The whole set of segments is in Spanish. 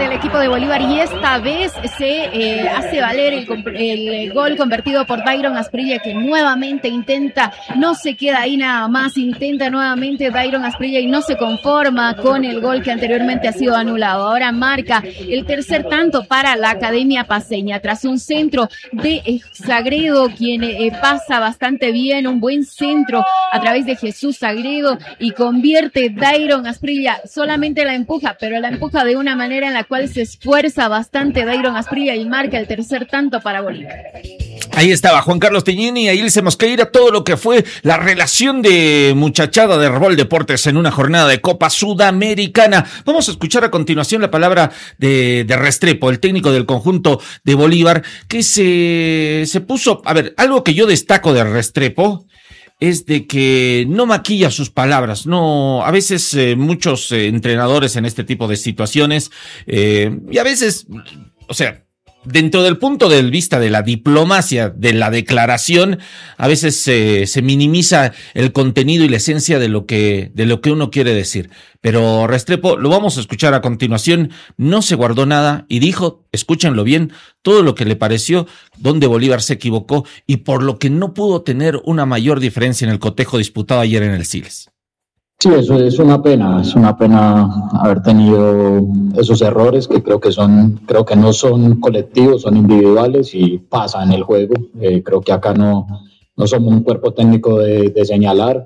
del equipo de Bolívar y esta vez se hace valer el gol convertido por Dairon Asprilla, que nuevamente intenta, no se queda ahí nada más, intenta nuevamente Dairon Asprilla y no se conforma con el gol que anteriormente ha sido anulado. Ahora marca el tercer tanto para la Academia Paceña tras un centro de Sagredo, quien pasa bastante bien, un buen centro a través de Jesús Sagredo y convierte Dairon Asprilla, solamente la empuja, pero la empuja de una manera en la cual se esfuerza bastante Dairon Asprilla y marca el tercer tanto para Bolívar. Ahí estaba Juan Carlos Teñini y ahí Ilse Mosqueira, todo lo que fue la relación de muchachada de Herbol Deportes en una jornada de Copa Sudamericana. Vamos a escuchar a continuación la palabra de Restrepo, el técnico del conjunto de Bolívar, que se puso, a ver, algo que yo destaco de Restrepo es de que no maquilla sus palabras. No, a veces muchos entrenadores en este tipo de situaciones, y a veces, o sea, dentro del punto de vista de la diplomacia, de la declaración, a veces se minimiza el contenido y la esencia de lo que uno quiere decir. Pero Restrepo, lo vamos a escuchar a continuación, no se guardó nada y dijo, escúchenlo bien, todo lo que le pareció, donde Bolívar se equivocó y por lo que no pudo tener una mayor diferencia en el cotejo disputado ayer en el Siles. Sí, eso es una pena haber tenido esos errores que creo que no son colectivos, son individuales y pasa en el juego. Creo que acá no somos un cuerpo técnico de señalar.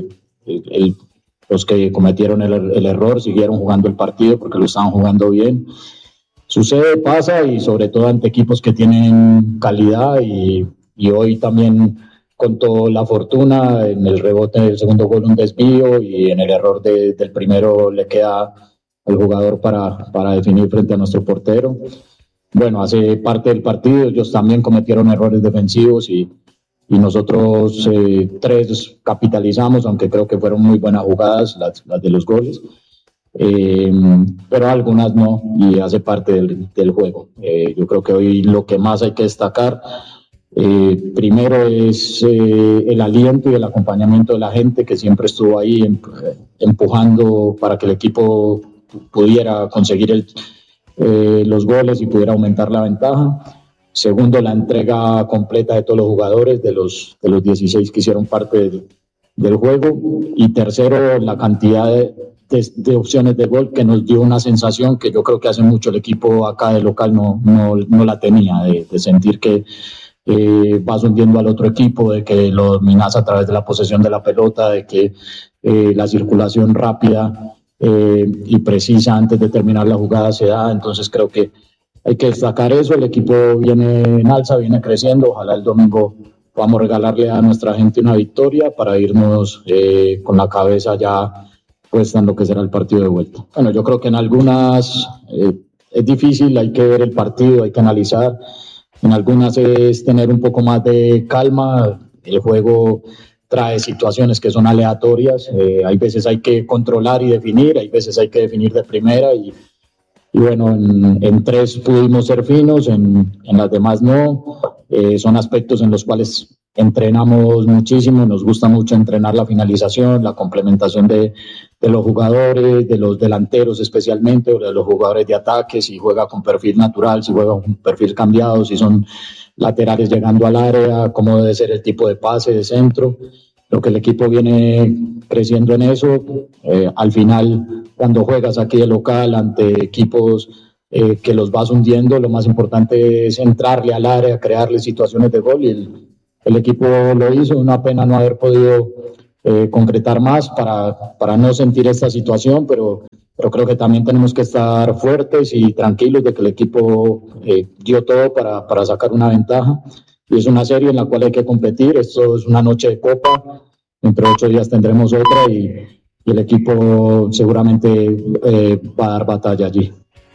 Los que cometieron el error siguieron jugando el partido porque lo estaban jugando bien. Sucede, pasa y sobre todo ante equipos que tienen calidad y hoy también contó la fortuna, en el rebote del segundo gol un desvío y en el error del primero le queda al jugador para definir frente a nuestro portero. Bueno, hace parte del partido, ellos también cometieron errores defensivos y nosotros tres capitalizamos, aunque creo que fueron muy buenas jugadas las de los goles, pero algunas no y hace parte del juego. Yo creo que hoy lo que más hay que destacar primero es el aliento y el acompañamiento de la gente que siempre estuvo ahí empujando para que el equipo pudiera conseguir los goles y pudiera aumentar la ventaja. Segundo, la entrega completa de todos los jugadores, de los 16 que hicieron parte del juego. Y tercero, la cantidad de opciones de gol que nos dio una sensación que yo creo que hace mucho el equipo acá de local no la tenía, de sentir que vas hundiendo al otro equipo, de que lo dominas a través de la posesión de la pelota, de que la circulación rápida y precisa antes de terminar la jugada se da. Entonces creo que hay que destacar eso. El equipo viene en alza, viene creciendo. Ojalá el domingo podamos regalarle a nuestra gente una victoria para irnos con la cabeza ya puesta en lo que será el partido de vuelta. Bueno, yo creo que en algunas es difícil, hay que ver el partido, hay que analizar. En algunas es tener un poco más de calma. El juego trae situaciones que son aleatorias. Hay veces hay que controlar y definir, hay veces hay que definir de primera y bueno, en tres pudimos ser finos, en las demás no. Son aspectos en los cuales entrenamos muchísimo, nos gusta mucho entrenar la finalización, la complementación de los jugadores, de los delanteros especialmente, o de los jugadores de ataque, si juega con perfil natural, si juega con perfil cambiado, si son laterales llegando al área, cómo debe ser el tipo de pase, de centro. Lo que el equipo viene creciendo en eso. Al final, cuando juegas aquí de local ante equipos que los vas hundiendo, lo más importante es entrarle al área, crearle situaciones de gol y el equipo lo hizo. Una pena no haber podido concretar más para no sentir esta situación, pero creo que también tenemos que estar fuertes y tranquilos de que el equipo dio todo para sacar una ventaja. Y es una serie en la cual hay que competir. Esto es una noche de copa, dentro de 8 días tendremos otra y el equipo seguramente va a dar batalla allí.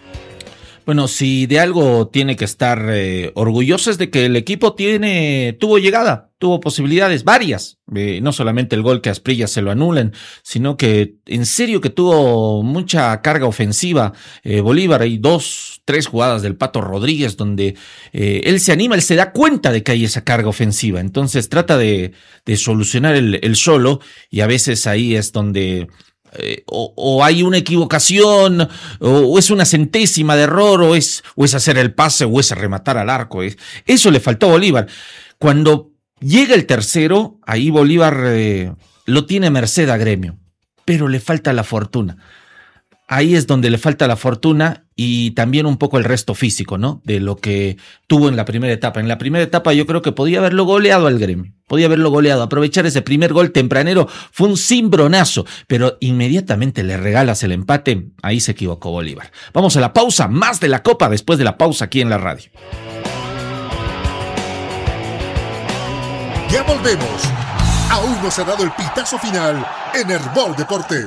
Bueno, si de algo tiene que estar orgulloso es de que el equipo tuvo llegada, tuvo posibilidades varias, no solamente el gol que a Asprilla se lo anulen, sino que en serio que tuvo mucha carga ofensiva. Bolívar, hay 2-3 jugadas del Pato Rodríguez donde él se anima, él se da cuenta de que hay esa carga ofensiva, entonces trata de solucionar el solo y a veces ahí es donde o hay una equivocación, o es una centésima de error, o es hacer el pase, o es rematar al arco. Eso le faltó a Bolívar. Cuando llega el tercero, ahí Bolívar lo tiene merced a Gremio, pero le falta la fortuna. Ahí es donde le falta la fortuna y también un poco el resto físico, ¿no? De lo que tuvo en la primera etapa. En la primera etapa yo creo que podía haberlo goleado al Gremio. Podía haberlo goleado. Aprovechar ese primer gol tempranero fue un cimbronazo, pero inmediatamente le regalas el empate. Ahí se equivocó Bolívar. Vamos a la pausa. Más de la Copa después de la pausa aquí en la radio. Ya volvemos. Aún no se ha dado el pitazo final en Herbol Deportes.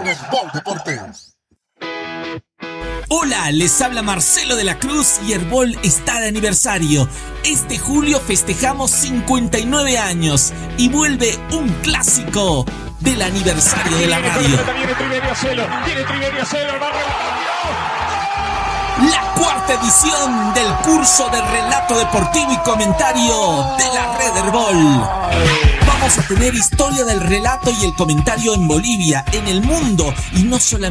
Hola, les habla Marcelo de la Cruz y Herbol está de aniversario. Este julio festejamos 59 años y vuelve un clásico del aniversario de la radio. La cuarta edición del curso de relato deportivo y comentario de la Red Herbol. Vamos a tener historia del relato y el comentario en Bolivia, en el mundo y no solamente